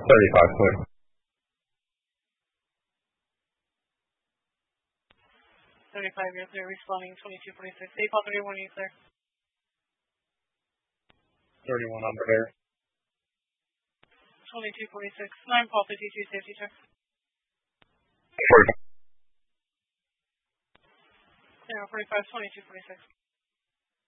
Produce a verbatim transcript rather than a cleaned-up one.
thirty-five, clear. thirty-five, you're clear, responding twenty-two forty-six. eight Paul thirty-one, you clear. thirty-one, I'm clear. twenty-two forty-six. nine Paul fifty-two, safety check. forty-five. zero forty-five, twenty-two forty-six.